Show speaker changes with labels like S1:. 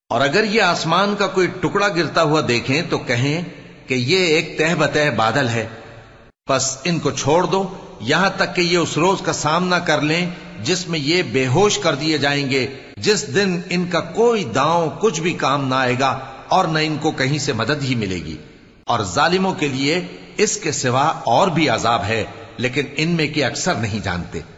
S1: और अगर ये आसमान का कोई टुकड़ा गिरता हुआ देखें तो कहें कि ये एक तह बतह बादल है, बस इनको छोड़ दो यहां तक कि ये उस रोज का सामना कर लें जिसमें ये बेहोश कर दिए जाएंगे, जिस दिन इनका कोई दांव कुछ भी काम ना आएगा और न इनको कहीं से मदद ही मिलेगी। और जालिमों के लिए इसके सिवा और भी अजाब है, लेकिन इनमें के अक्सर नहीं जानते।